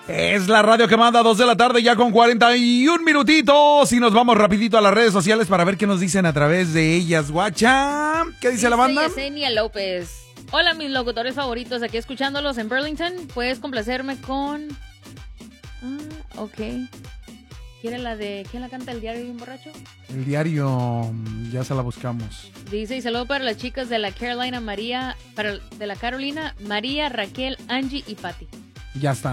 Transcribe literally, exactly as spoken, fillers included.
Es la radio que manda, dos de la tarde ya con cuarenta y un minutitos. Y nos vamos rapidito a las redes sociales para ver qué nos dicen a través de ellas. Guacha, ¿qué dice, dice la banda? Yesenia López. Hola, mis locutores favoritos, aquí escuchándolos en Burlington. Puedes complacerme con... Ah, ok. ¿Quiere la de... ¿Quién la canta? ¿El diario de un borracho? El diario, ya se la buscamos. Dice, y saludo para las chicas de la Carolina, María, para de la Carolina, María, Raquel, Angie y Patti. Ya está.